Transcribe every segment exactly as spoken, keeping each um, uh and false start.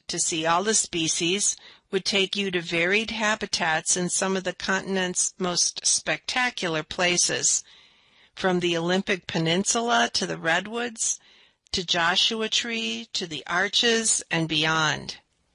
to see all the species would take you to varied habitats in some of the continent's most spectacular places, from the Olympic Peninsula to the Redwoods, to Joshua Tree, to the Arches, and beyond.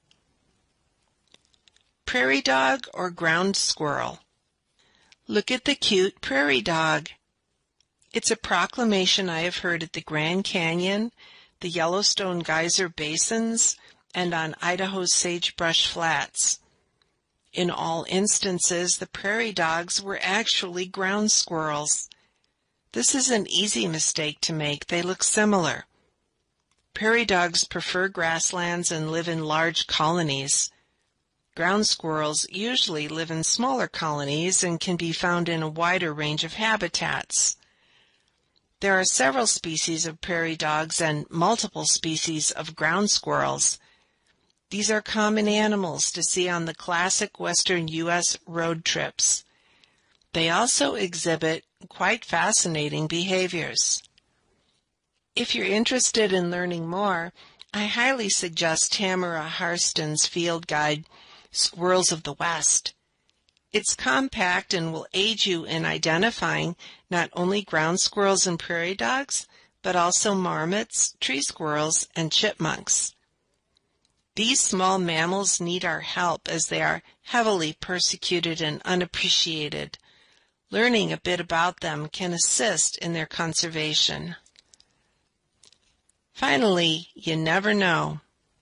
Prairie dog or ground squirrel? Look at the cute prairie dog. It's a proclamation I have heard at the Grand Canyon, the Yellowstone Geyser Basins, and on Idaho's Sagebrush Flats. In all instances, the prairie dogs were actually ground squirrels. This is an easy mistake to make. They look similar. Prairie dogs prefer grasslands and live in large colonies. Ground squirrels usually live in smaller colonies and can be found in a wider range of habitats. There are several species of prairie dogs and multiple species of ground squirrels. These are common animals to see on the classic western U S road trips. They also exhibit quite fascinating behaviors. If you're interested in learning more, I highly suggest Tamara Harston's field guide, Squirrels of the West. It's compact and will aid you in identifying not only ground squirrels and prairie dogs, but also marmots, tree squirrels, and chipmunks. These small mammals need our help as they are heavily persecuted and unappreciated. Learning a bit about them can assist in their conservation. Finally, you never know.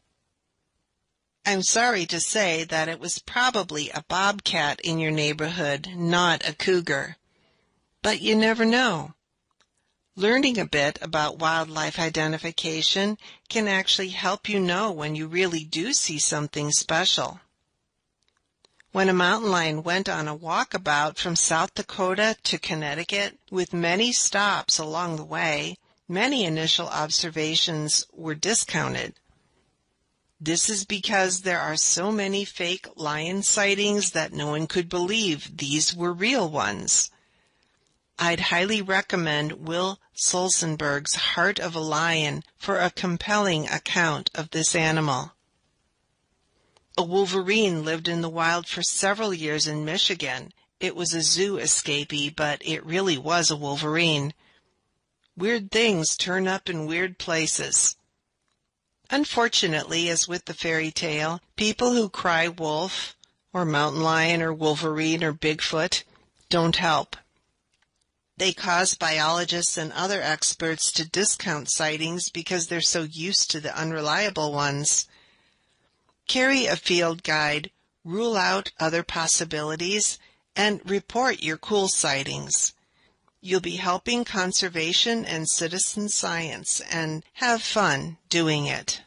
I'm sorry to say that it was probably a bobcat in your neighborhood, not a cougar. But you never know. Learning a bit about wildlife identification can actually help you know when you really do see something special. When a mountain lion went on a walkabout from South Dakota to Connecticut, with many stops along the way, many initial observations were discounted. This is because there are so many fake lion sightings that no one could believe these were real ones. I'd highly recommend Will Solsenberg's Heart of a Lion for a compelling account of this animal. A wolverine lived in the wild for several years in Michigan. It was a zoo escapee, but it really was a wolverine. Weird things turn up in weird places. Unfortunately, as with the fairy tale, people who cry wolf, or mountain lion, or wolverine, or Bigfoot don't help. They cause biologists and other experts to discount sightings because they're so used to the unreliable ones. Carry a field guide, rule out other possibilities, and report your cool sightings. You'll be helping conservation and citizen science, and have fun doing it.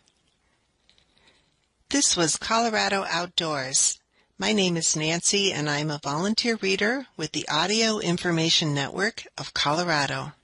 This was Colorado Outdoors. My name is Nancy, and I'm a volunteer reader with the Audio Information Network of Colorado.